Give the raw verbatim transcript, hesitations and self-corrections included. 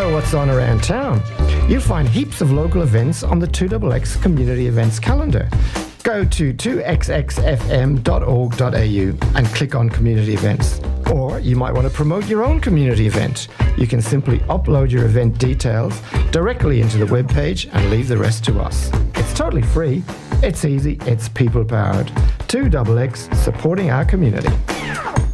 know what's on around town? You'll find heaps of local events on the two X X Community Events calendar. Go to two x x f m dot org dot a u and click on Community Events. Or you might want to promote your own community event. You can simply upload your event details directly into the webpage and leave the rest to us. It's totally free, it's easy, it's people-powered. two X X, supporting our community.